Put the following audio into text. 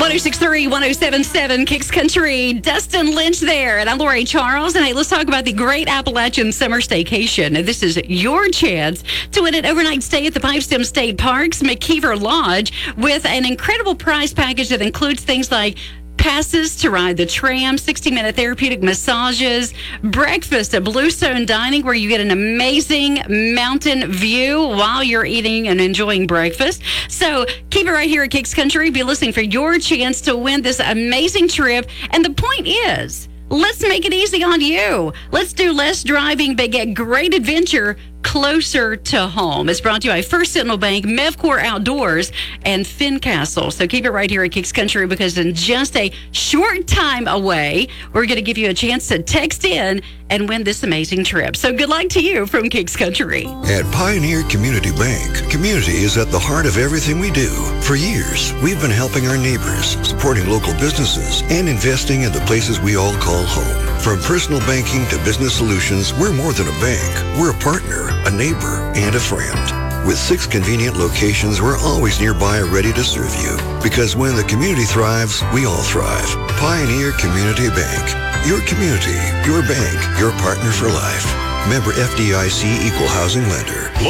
1063, 1077, Kicks Country. Dustin Lynch there. And I'm Lori Charles. And hey, let's talk about the Great Appalachian Summer Staycation. This is your chance to win an overnight stay at the Pipestem State Park's McKeever Lodge with an incredible prize package that includes things like passes to ride the tram, 60-minute therapeutic massages, breakfast at Bluestone Dining, where you get an amazing mountain view while you're eating and enjoying breakfast. So keep it right here at Kicks Country. Be listening for your chance to win this amazing trip. And the point is, let's make it easy on you. Let's do less driving, but get great adventure closer to home. It's brought to you by First Sentinel Bank, Mevcor Outdoors, and Fincastle. So keep it right here at Kicks Country, because in just a short time away, we're going to give you a chance to text in and win this amazing trip. So good luck to you from Kicks Country. At Pioneer Community Bank, community is at the heart of everything we do. For years, we've been helping our neighbors, supporting local businesses, and investing in the places we all call home. From personal banking to business solutions, we're more than a bank. We're a partner, a neighbor, and a friend. With 6 convenient locations, we're always nearby, ready to serve you. Because when the community thrives, we all thrive. Pioneer Community Bank. Your community, your bank, your partner for life. Member FDIC Equal Housing Lender.